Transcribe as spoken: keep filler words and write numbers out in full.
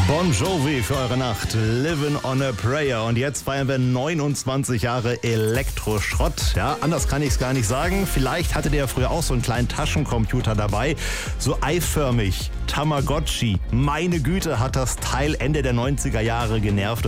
Bon Jovi für eure Nacht, Livin' on a Prayer. Und jetzt feiern wir neunundzwanzig Jahre Elektroschrott. Ja, anders kann ich es gar nicht sagen. Vielleicht hattet ihr ja früher auch so einen kleinen Taschencomputer dabei. So eiförmig, Tamagotchi. Meine Güte, hat das Teil Ende der neunziger Jahre genervt.